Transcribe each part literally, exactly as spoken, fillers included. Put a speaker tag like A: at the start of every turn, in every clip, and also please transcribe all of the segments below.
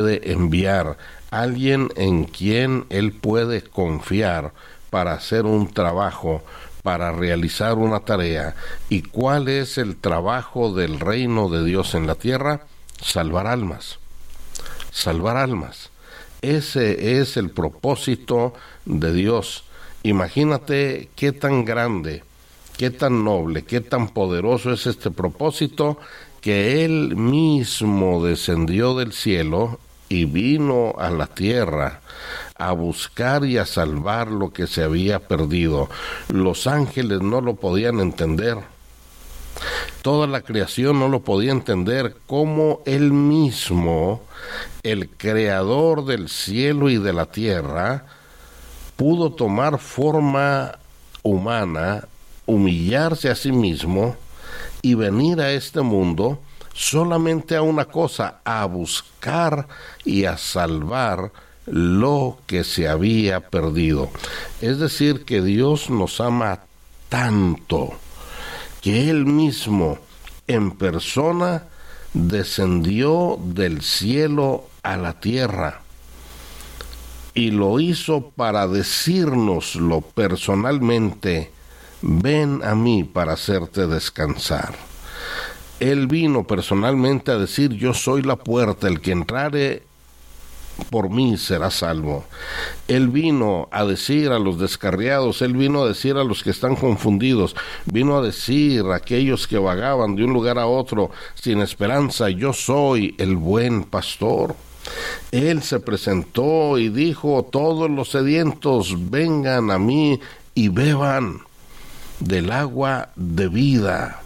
A: puede enviar, alguien en quien Él puede confiar para hacer un trabajo, para realizar una tarea. ¿Y cuál es el trabajo del reino de Dios en la tierra? Salvar almas. Salvar almas. Ese es el propósito de Dios. Imagínate qué tan grande, qué tan noble, qué tan poderoso es este propósito, que Él mismo descendió del cielo y vino a la tierra a buscar y a salvar lo que se había perdido. Los ángeles no lo podían entender. Toda la creación no lo podía entender, cómo Él mismo, el creador del cielo y de la tierra, pudo tomar forma humana, humillarse a sí mismo y venir a este mundo solamente a una cosa, a buscar y a salvar lo que se había perdido. Es decir, que Dios nos ama tanto que Él mismo en persona descendió del cielo a la tierra y lo hizo para decírnoslo personalmente: ven a mí para hacerte descansar. Él vino personalmente a decir: yo soy la puerta, el que entrare por mí será salvo. Él vino a decir a los descarriados, Él vino a decir a los que están confundidos, vino a decir a aquellos que vagaban de un lugar a otro sin esperanza: yo soy el buen pastor. Él se presentó y dijo: todos los sedientos vengan a mí y beban del agua de vida,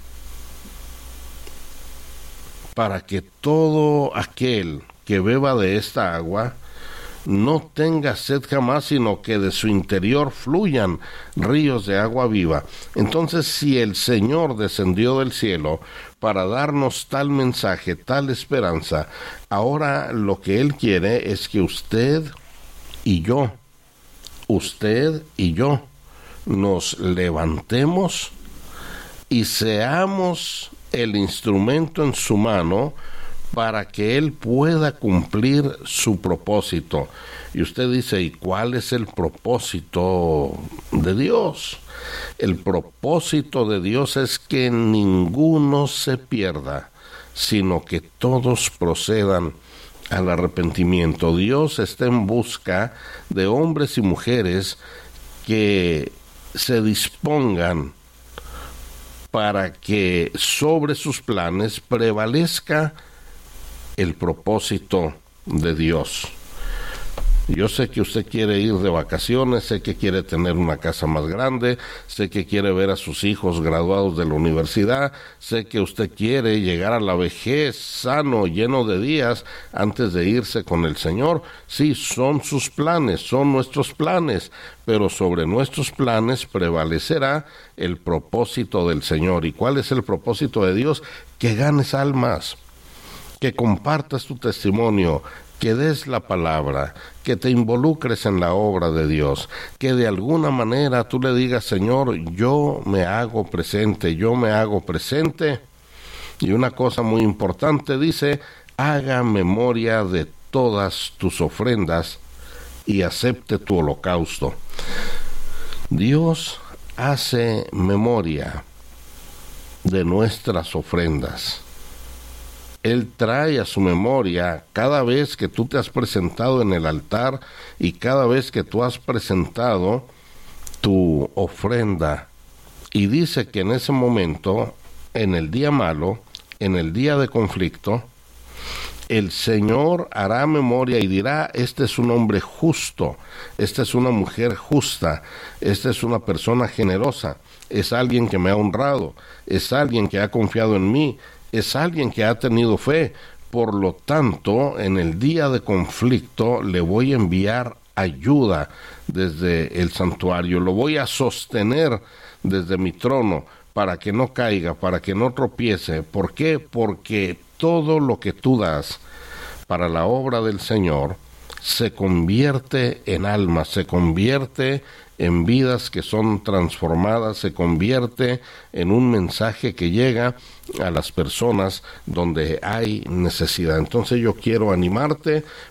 A: para que todo aquel que beba de esta agua no tenga sed jamás, sino que de su interior fluyan ríos de agua viva. Entonces, si el Señor descendió del cielo para darnos tal mensaje, tal esperanza, ahora lo que Él quiere es que usted y yo, usted y yo, nos levantemos y seamos el instrumento en su mano para que Él pueda cumplir su propósito. Y usted dice: ¿y cuál es el propósito de Dios? El propósito de Dios es que ninguno se pierda, sino que todos procedan al arrepentimiento. Dios está en busca de hombres y mujeres que se dispongan para que sobre sus planes prevalezca el propósito de Dios. Yo sé que usted quiere ir de vacaciones, sé que quiere tener una casa más grande, sé que quiere ver a sus hijos graduados de la universidad, sé que usted quiere llegar a la vejez sano, lleno de días, antes de irse con el Señor. Sí, son sus planes, son nuestros planes, pero sobre nuestros planes prevalecerá el propósito del Señor. ¿Y cuál es el propósito de Dios? Que ganes almas, que compartas tu testimonio, que des la palabra, que te involucres en la obra de Dios, que de alguna manera tú le digas: Señor, yo me hago presente, yo me hago presente. Y una cosa muy importante dice: haga memoria de todas tus ofrendas y acepte tu holocausto. Dios hace memoria de nuestras ofrendas. Él trae a su memoria cada vez que tú te has presentado en el altar y cada vez que tú has presentado tu ofrenda. Y dice que en ese momento, en el día malo, en el día de conflicto, el Señor hará memoria y dirá: este es un hombre justo, esta es una mujer justa, esta es una persona generosa, es alguien que me ha honrado, es alguien que ha confiado en mí, es alguien que ha tenido fe. Por lo tanto, en el día de conflicto le voy a enviar ayuda desde el santuario, lo voy a sostener desde mi trono para que no caiga, para que no tropiece. ¿Por qué? Porque todo lo que tú das para la obra del Señor se convierte en almas, se convierte en vidas que son transformadas, se convierte en un mensaje que llega a las personas donde hay necesidad. Entonces yo quiero animarte